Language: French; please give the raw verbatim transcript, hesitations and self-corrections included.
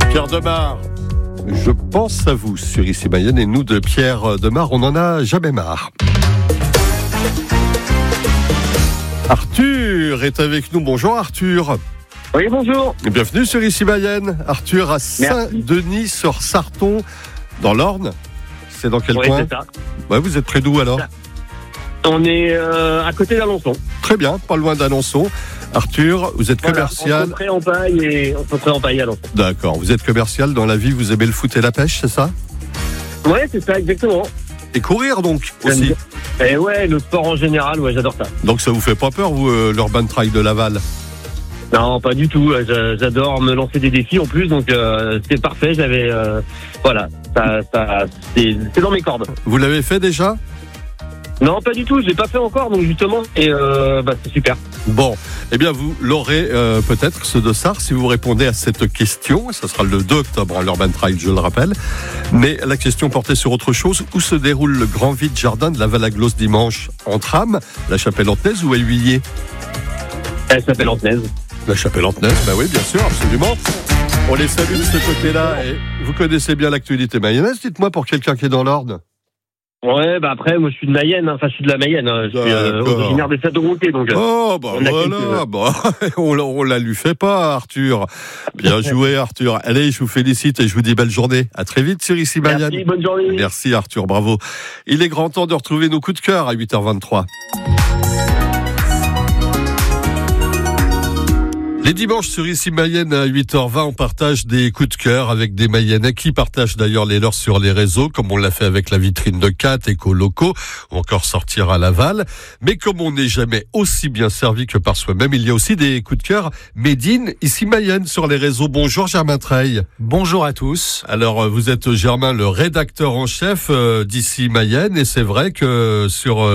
Pierre Demar, je pense à vous sur Ici Mayenne, et nous de Pierre Demar, on n'en a jamais marre. Arthur est avec nous. Bonjour Arthur. Oui, bonjour. Bienvenue sur Ici Mayenne. Arthur à Saint-Denis-sur-Sarton, dans l'Orne. C'est dans quel oui, coin? C'est ça. Ouais, vous êtes près d'où alors? On est euh, à côté d'Alençon. Très bien, pas loin d'Alençon. Arthur, vous êtes Voilà, commercial. Entre Pré-en-Paille et entre Pré-en-Paille à Alençon. D'accord, vous êtes commercial dans la vie, vous aimez le foot et la pêche, c'est ça? Ouais, c'est ça, exactement. Et courir donc aussi. Et ouais, le sport en général, ouais, j'adore ça. Donc ça vous fait pas peur, vous, euh, l'Urban Trail de Laval? Non, pas du tout. J'adore me lancer des défis en plus, donc euh, c'est parfait. J'avais, euh, voilà, ça, ça, c'est, c'est dans mes cordes. Vous l'avez fait déjà? Non, pas du tout. Je l'ai pas fait encore, donc justement, et euh, bah, c'est super. Bon, eh bien vous l'aurez euh, peut-être, ce dossard, si vous répondez à cette question. Ça sera le deux octobre à l'Urban Trail, je le rappelle. Mais la question portait sur autre chose. Où se déroule le grand vide jardin de la Val-à-Glosse dimanche? En tram, la Chapelle-Antenaise ou à Huillier? Elle s'appelle Antenaise. La Chapelle-Antenaise, bah oui, bien sûr, absolument. On les salue de ce côté-là. Et vous connaissez bien l'actualité mayonnaise. Dites-moi, pour quelqu'un qui est dans l'Orne. Ouais, bah après, moi je suis de Mayenne, hein. Enfin je suis de la Mayenne, hein. Je suis euh, originaire des Châteaux-Gontier, donc. Oh, bah on a voilà, quelques... bah, on, on la lui fait pas, Arthur. Bien joué, Arthur. Allez, je vous félicite et je vous dis belle journée. À très vite sur Ici Mayenne. Merci, bonne journée. Merci, Arthur, bravo. Il est grand temps de retrouver nos coups de cœur à huit heures vingt-trois. Les dimanches sur Ici Mayenne à huit heures vingt, on partage des coups de cœur avec des Mayennais qui partagent d'ailleurs les leurs sur les réseaux, comme on l'a fait avec la vitrine de Cat, éco-locaux, ou encore sortir à Laval. Mais comme on n'est jamais aussi bien servi que par soi-même, il y a aussi des coups de cœur made in Ici Mayenne sur les réseaux. Bonjour Germain Treille. Bonjour à tous. Alors vous êtes Germain, le rédacteur en chef d'Ici Mayenne, et c'est vrai que sur